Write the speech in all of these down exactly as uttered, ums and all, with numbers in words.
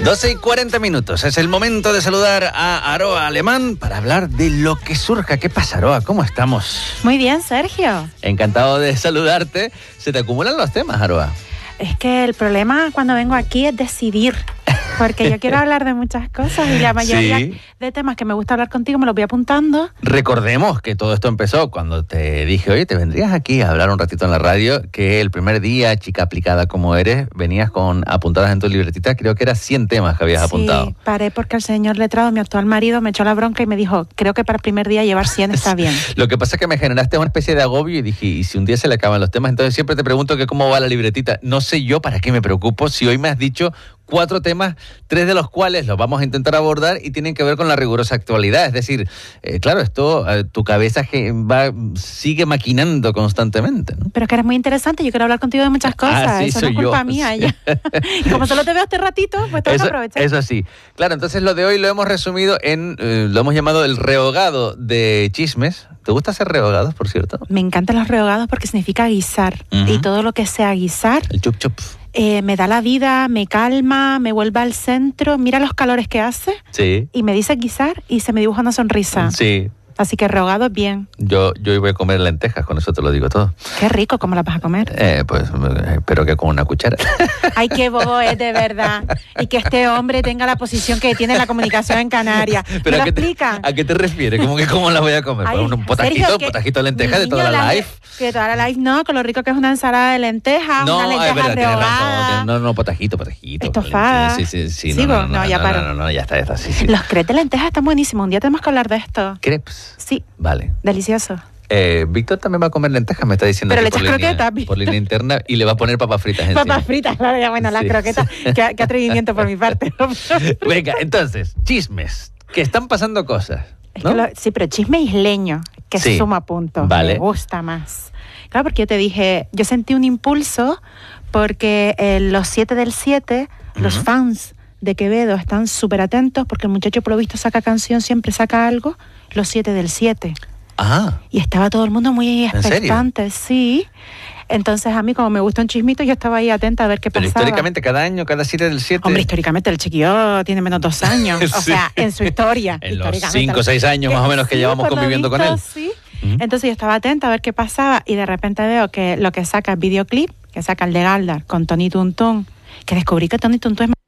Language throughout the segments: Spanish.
doce y cuarenta minutos. Es el momento de saludar a Aroa Alemán para hablar de lo que surja. ¿Qué pasa, Aroa? ¿Cómo estamos? Muy bien, Sergio. Encantado de saludarte. Se te acumulan los temas, Aroa. Es que el problema cuando vengo aquí es decidir, porque yo quiero hablar de muchas cosas y la mayoría sí. de temas que me gusta hablar contigo me los voy apuntando. Recordemos que todo esto empezó cuando te dije, oye, te vendrías aquí a hablar un ratito en la radio, que el primer día, chica aplicada como eres, venías con apuntadas en tu libretita, creo que eran cien temas que habías sí, apuntado. Sí, paré porque el señor letrado, mi actual marido, me echó la bronca y me dijo, creo que para el primer día llevar cien está bien. Lo que pasa es que me generaste una especie de agobio y dije, ¿y si un día se le acaban los temas? Entonces siempre te pregunto que cómo va la libretita. No sé yo para qué me preocupo si hoy me has dicho cuatro temas, tres de los cuales los vamos a intentar abordar y tienen que ver con la rigurosa actualidad. Es decir, eh, claro, esto, eh, tu cabeza va, sigue maquinando constantemente, ¿no? Pero que eres muy interesante, yo quiero hablar contigo de muchas cosas. Ah, sí, eso soy no es culpa yo. mía. Sí. Y como solo te veo este ratito, pues tengo eso, que aprovechar. Eso sí. Claro, entonces lo de hoy lo hemos resumido en, eh, lo hemos llamado el rehogado de chismes. ¿Te gusta hacer rehogados, por cierto? Me encantan los rehogados porque significa guisar. Uh-huh. Y todo lo que sea guisar... El chup chup. Eh, me da la vida, me calma, me vuelve al centro, mira los calores que hace sí. y me dice guisar y se me dibuja una sonrisa. Sí. Así que rehogado es bien. Yo, yo voy a comer lentejas, con eso te lo digo todo. Qué rico, ¿cómo las vas a comer? Eh, pues espero que con una cuchara. Ay, qué bobo es, de verdad. Y que este hombre tenga la posición que tiene en la comunicación en Canarias. ¿Pero ¿Me a lo qué explica? Te, ¿A qué te refieres? ¿Cómo que cómo las voy a comer? Ay, ¿Un potajito, Sergio, potajito de lentejas de toda la, la life? De toda la life no, con lo rico que es una ensalada de lentejas, no, una lenteja rehogada. No, no, potajito, potajito. Estofada. Sí, sí, sí. ¿Sigo? No, no, no, no, ya no, paro. No, no, no, ya está, ya está. Sí, sí. Los crepes de lentejas están buenísimos. Un día tenemos que hablar de esto. ¿Crepes? Sí. Vale. Delicioso. Eh, Víctor también va a comer lentejas, me está diciendo. Pero le echas croquetas. Por línea interna y le va a poner papas fritas encima. Papas fritas, claro, ya bueno, las sí, croquetas. Sí. Qué, qué atrevimiento por mi parte. Venga, entonces, chismes. Que están pasando cosas, ¿no? Es que lo, sí, pero chisme isleño, que sí. se suma a punto. Vale. Me gusta más. Claro, porque yo te dije, yo sentí un impulso porque eh, los siete del siete, uh-huh. los fans de Quevedo están súper atentos porque el muchacho por lo visto saca canción, siempre saca algo, los siete del siete. Ah. Y estaba todo el mundo muy expectante, sí. Entonces a mí, como me gusta un chismito, yo estaba ahí atenta a ver qué Pero pasaba. Pero históricamente, cada año, cada siete del siete... Hombre, históricamente el chiquillo tiene menos dos años. sí. O sea, en su historia. En los cinco o seis años más o menos que sí, llevamos conviviendo visto, con él. Sí. Uh-huh. Entonces yo estaba atenta a ver qué pasaba y de repente veo que lo que saca es videoclip, que saca el de Galdar con Tony Tuntún, que descubrí que Tony Tuntún es...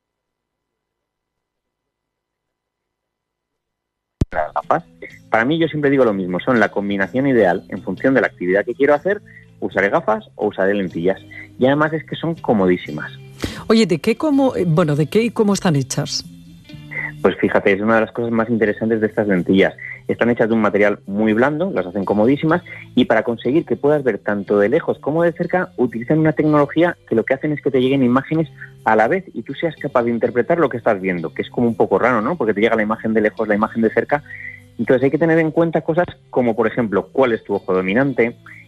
Para mí yo siempre digo lo mismo, son la combinación ideal en función de la actividad que quiero hacer, usaré gafas o usaré lentillas. Y además es que son comodísimas. Oye, ¿de qué cómo, bueno, de qué y cómo están hechas? Pues fíjate, es una de las cosas más interesantes de estas lentillas. Están hechas de un material muy blando, las hacen comodísimas, y para conseguir que puedas ver tanto de lejos como de cerca, utilizan una tecnología que lo que hacen es que te lleguen imágenes a la vez y tú seas capaz de interpretar lo que estás viendo, que es como un poco raro, ¿no? Porque te llega la imagen de lejos, la imagen de cerca. Entonces hay que tener en cuenta cosas como, por ejemplo, cuál es tu ojo dominante,